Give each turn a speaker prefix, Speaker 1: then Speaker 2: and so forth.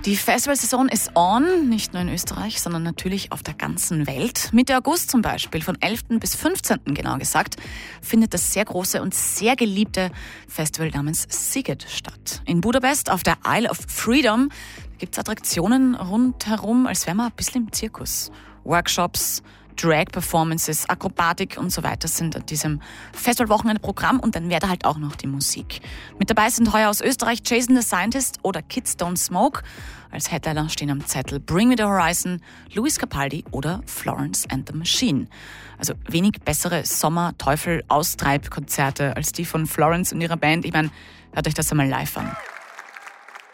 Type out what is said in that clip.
Speaker 1: Die Festivalsaison ist on, nicht nur in Österreich, sondern natürlich auf der ganzen Welt. Mitte August zum Beispiel, von 11. bis 15. genau gesagt, findet das sehr große und sehr geliebte Festival namens Sziget statt. In Budapest auf der Isle of Freedom gibt es Attraktionen rundherum, als wäre man ein bisschen im Zirkus. Workshops, Drag-Performances, Akrobatik und so weiter sind an diesem Festivalwochenende Programm und dann wäre da halt auch noch die Musik. Mit dabei sind heuer aus Österreich Jason the Scientist oder Kids Don't Smoke. Als Headliner stehen am Zettel Bring Me the Horizon, Luis Capaldi oder Florence and the Machine. Also wenig bessere Sommer-Teufel-Austreib-Konzerte als die von Florence und ihrer Band. Ich meine, hört euch das einmal live an.